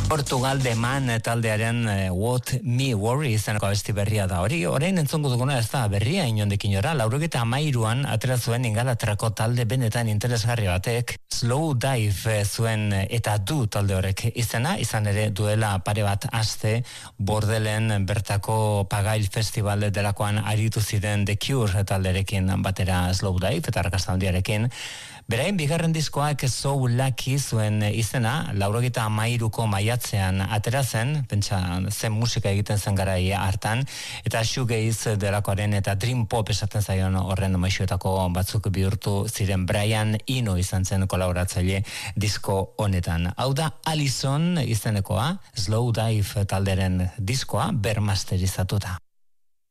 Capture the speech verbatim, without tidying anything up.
Portugal de Man taldearen uh, What Me Worry izeneko abesti berria da hori. Orain entzongo duguna ez da berria inondik inora, laurogeita hamairuan atera zuen Ingalaterrako talde benetan interesgarri batek Slow Dive zuen eta du talde horrek izena, izan ere duela pare bat aste Bordelen bertako Pagail Festival delakoan aritu ziren The Cure talderekin batera Slow Dive eta arrakasta handiarekin. Berain bigarren diskoak So Lucky zuen izena, laurogeita hamairuko maiatzean atera zen, pentsa zen musika egiten zen garai hartan, eta shoegaze delakoaren eta dream pop esaten zaion horren maixuetako batzuk bihurtu ziren. Brian Eno izan zen kolaboratzaile disko honetan. Hau da Allison izenekoa, Slow Dive talderen diskoa bermasterizatuta.